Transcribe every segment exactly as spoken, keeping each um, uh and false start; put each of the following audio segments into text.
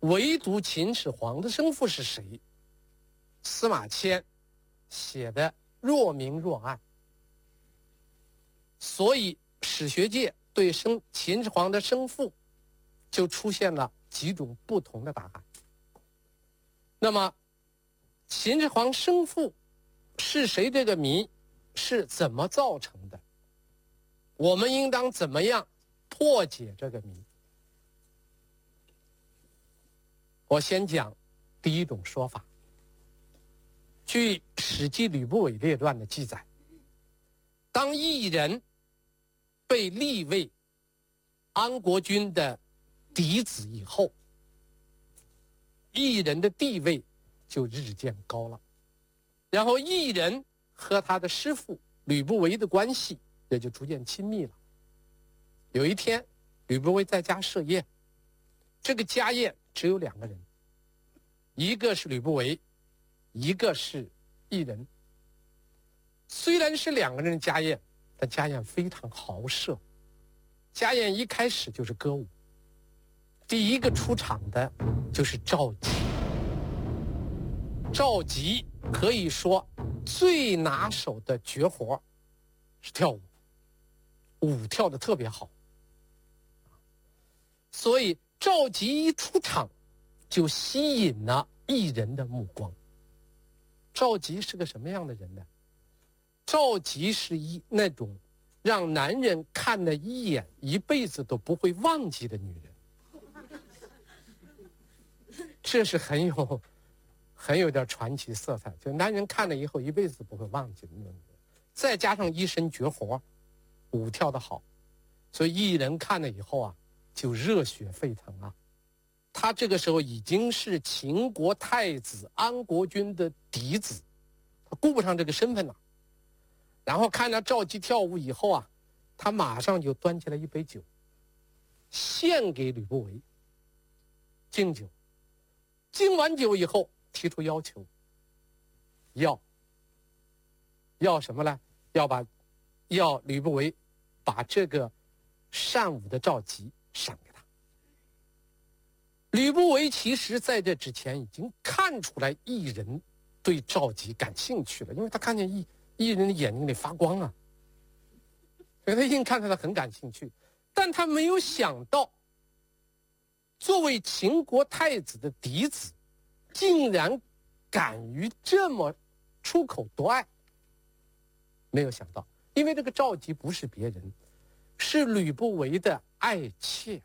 唯独秦始皇的生父是谁，司马迁写的若明若暗，所以史学界对生秦始皇的生父就出现了几种不同的答案。那么秦始皇生父是谁这个谜是怎么造成的？我们应当怎么样破解这个谜？我先讲第一种说法。据《史记·吕不韦列传》的记载，当异人被立为安国君的嫡子以后，异人的地位就日渐高了，然后异人和他的师父吕不韦的关系也就逐渐亲密了。有一天，吕不韦在家设宴，这个家宴只有两个人，一个是吕不韦，一个是异人。虽然是两个人的家宴，但家宴非常豪奢。家宴一开始就是歌舞，第一个出场的就是赵佶。赵佶可以说最拿手的绝活是跳舞，舞跳得特别好，所以赵佶一出场就吸引了异人的目光。赵佶是个什么样的人呢？赵佶是一那种让男人看了一眼一辈子都不会忘记的女人，这是很有很有点传奇色彩，就男人看了以后一辈子不会忘记的那种女人。再加上一身绝活，舞跳得好，所以异人看了以后啊，就热血沸腾啊。他这个时候已经是秦国太子安国君的嫡子，他顾不上这个身份了。然后看到赵佶跳舞以后啊，他马上就端起来一杯酒，献给吕不韦，敬酒。敬完酒以后，提出要求，要要什么呢？要把要吕不韦把这个善舞的赵佶赏给他。吕不韦其实在这之前已经看出来异人对赵佶感兴趣了，因为他看见异异人的眼睛里发光啊，所以他已经看出来很感兴趣。但他没有想到，作为秦国太子的嫡子，竟然敢于这么出口夺爱。没有想到，因为这个赵佶不是别人，是吕不韦的爱妾。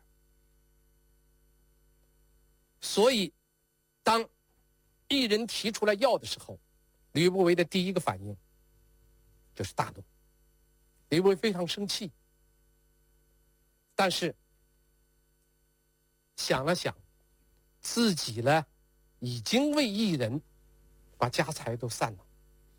所以当异人提出来要的时候，吕不韦的第一个反应就是大怒。吕不韦非常生气，但是想了想，自己呢已经为异人把家财都散了，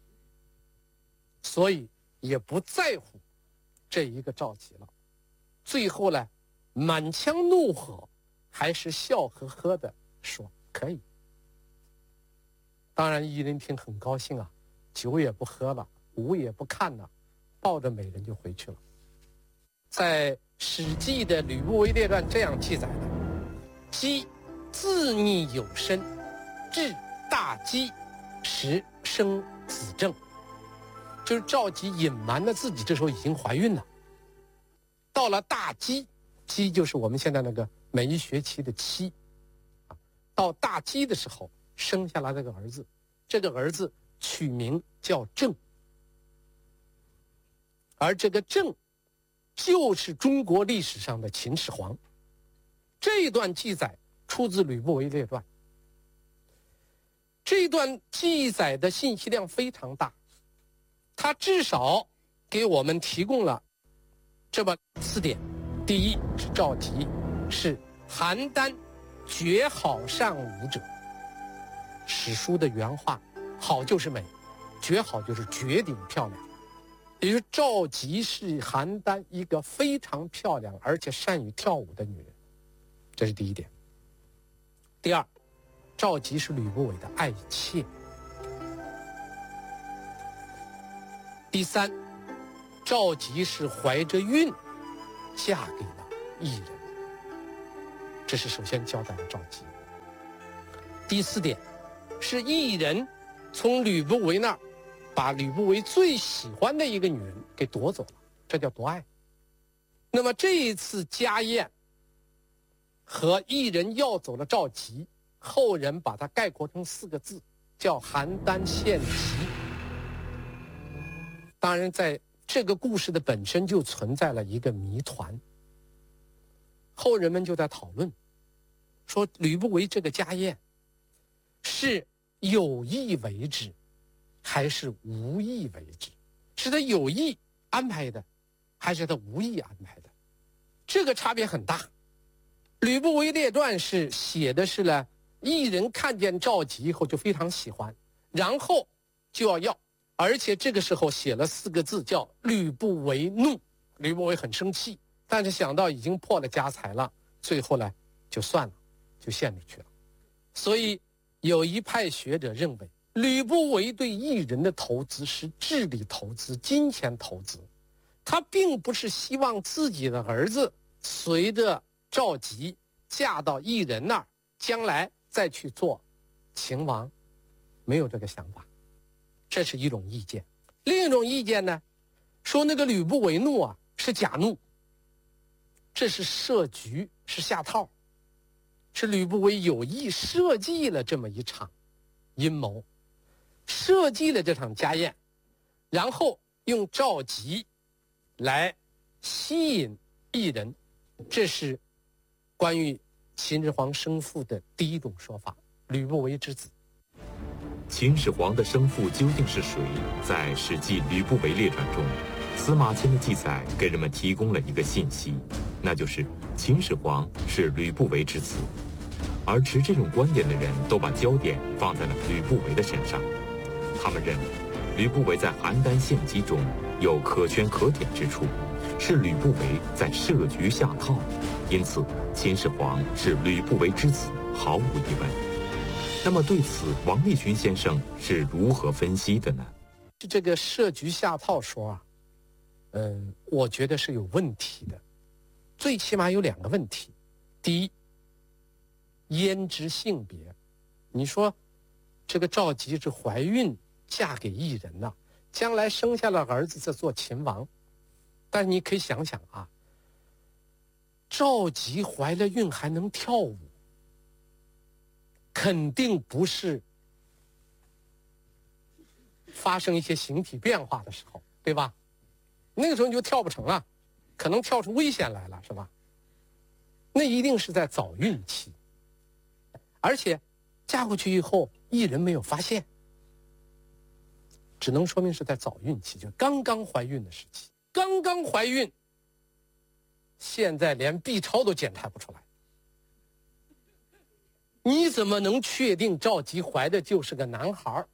所以也不在乎这一个赵佶了。最后呢，满腔怒火还是笑呵呵的说可以。当然异人听很高兴啊，酒也不喝了，舞也不看了，抱着美人就回去了。在《史记》的《吕不韦列传》这样记载的：姬自逆有身，至大姬时生子正。就是赵佶隐瞒了自己这时候已经怀孕了。到了大姬，姬就是我们现在那个每一学期的期，到大姬的时候生下来这个儿子，这个儿子取名叫郑。而这个郑就是中国历史上的秦始皇。这一段记载出自《吕不韦列传》，这一段记载的信息量非常大，它至少给我们提供了这么四点。第一是赵佶是邯郸绝好善舞者，史书的原话，好就是美，绝好就是绝顶漂亮。也就是赵佶是邯郸一个非常漂亮而且善于跳舞的女人，这是第一点。第二，赵佶是吕不韦的爱妾。第三，赵佶是怀着孕嫁给了异人，这是首先交代了赵佶。 第四点，是异人从吕不韦那儿把吕不韦最喜欢的一个女人给夺走了，这叫夺爱。那么这一次家宴和异人要走了赵佶，后人把它概括成四个字，叫邯郸献疾。当然在这个故事的本身就存在了一个谜团，后人们就在讨论说，吕不韦这个家宴是有意为之还是无意为之，是他有意安排的还是他无意安排的，这个差别很大。吕不韦列传是写的是呢，异人看见赵佶以后就非常喜欢，然后就要要，而且这个时候写了四个字叫吕不韦怒，吕不韦很生气，但是想到已经破了家财了，最后呢就算了，就献出去了。所以有一派学者认为，吕不韦对异人的投资是智力投资、金钱投资，他并不是希望自己的儿子随着赵佶嫁到异人那儿，将来再去做秦王，没有这个想法。这是一种意见。另一种意见呢，说那个吕不韦怒啊是假怒，这是设局，是下套，是吕不韦有意设计了这么一场阴谋，设计了这场家宴，然后用赵佶来吸引异人。这是关于秦始皇生父的第一种说法，吕不韦之子。 秦始皇的生父究竟是谁？在《史记·吕不韦列传》中，司马迁的记载给人们提供了一个信息，那就是秦始皇是吕不韦之子。而持这种观点的人都把焦点放在了吕不韦的身上，他们认为吕不韦在邯郸献疾中有可圈可点之处，是吕不韦在设局下套，因此秦始皇是吕不韦之子，毫无疑问。那么对此，王立群先生是如何分析的呢？ 这个设局下套说啊，嗯，我觉得是有问题的，最起码有两个问题。第一，胭脂性别，你说这个赵佶是怀孕嫁给异人呐、啊，将来生下了儿子再做秦王，但是你可以想想啊，赵佶怀了孕还能跳舞，肯定不是发生一些形体变化的时候，对吧？那个时候你就跳不成了，可能跳出危险来了，是吧？那一定是在早孕期，而且嫁过去以后，异人没有发现，只能说明是在早孕期，就刚刚怀孕的时期。刚刚怀孕，现在连 B 超都检查不出来，你怎么能确定赵佶怀的就是个男孩？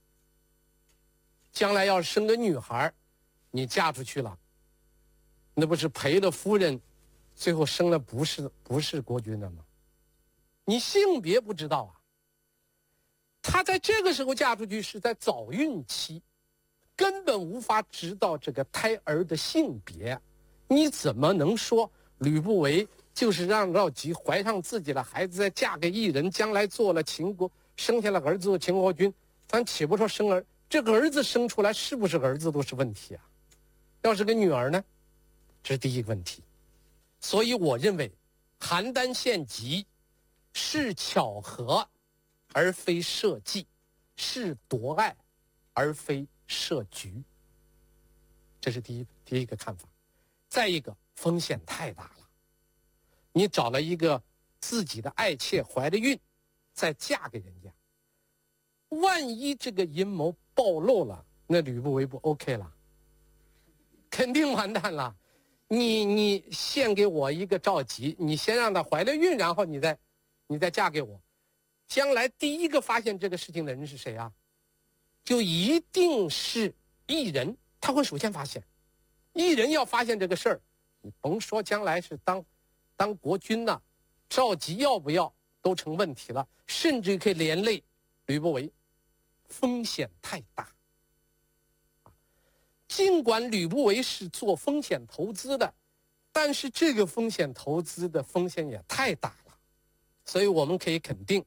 将来要是生个女孩，你嫁出去了，那不是赔了夫人，最后生了不是不是国君的吗？你性别不知道啊。她在这个时候嫁出去是在早孕期，根本无法知道这个胎儿的性别，你怎么能说吕不韦就是让赵佶怀上自己的孩子，再嫁给异人，将来做了秦国，生下了儿子做秦国君，咱岂不说生儿，这个儿子生出来是不是儿子都是问题啊？要是个女儿呢？这是第一个问题。所以我认为邯郸献疾是巧合而非设计，是夺爱而非设局，这是第一第一个看法。再一个，风险太大了，你找了一个自己的爱妾怀着孕，再嫁给人家，万一这个阴谋暴露了，那吕不韦不 OK 了，肯定完蛋了。你你献给我一个赵佶，你先让她怀了孕，然后你再你再嫁给我，将来第一个发现这个事情的人是谁啊？就一定是异人，他会首先发现。异人要发现这个事儿，你甭说将来是当当国君呐、啊，赵佶要不要都成问题了，甚至可以连累吕不韦，风险太大。尽管吕不韦是做风险投资的，但是这个风险投资的风险也太大了，所以我们可以肯定，